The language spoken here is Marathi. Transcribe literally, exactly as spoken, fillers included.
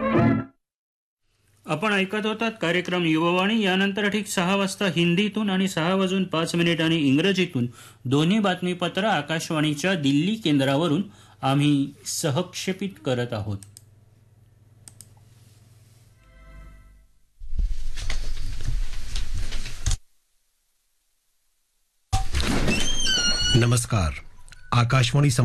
आपण ऐकत होतात कार्यक्रम युववाणी. यानंतर ठीक सहा वाजता हिंदीतून आणि सहा वाजून पाच मिनिटांनी इंग्रजीतून दोन्ही बातमीपत्र आकाशवाणीच्या दिल्ली केंद्रावरून आम्ही सहक्षेपित करत आहोत. नमस्कार. आकाशवाणी